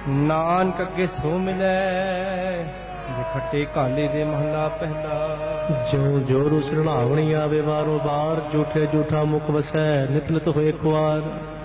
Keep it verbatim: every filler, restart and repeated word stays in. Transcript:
ਨਾਨਕ ਅੱਗੇ ਸੋ ਮਿਲੈ ਖੱਟੇ ਕਾਲੇ ਦੇ ਮਹਲਾ ਪਹਿਲਾ। ਜੋ ਜੋ ਰੁਸ ਰਣਾਵਣੀ ਆਵੇ ਵਾਰੋ ਬਾਰ, ਝੂਠੇ ਝੂਠਾ ਮੁਖ ਵਸੈ ਨਿਤ ਨਿਤ ਹੋਏ ਖੁਆਰ।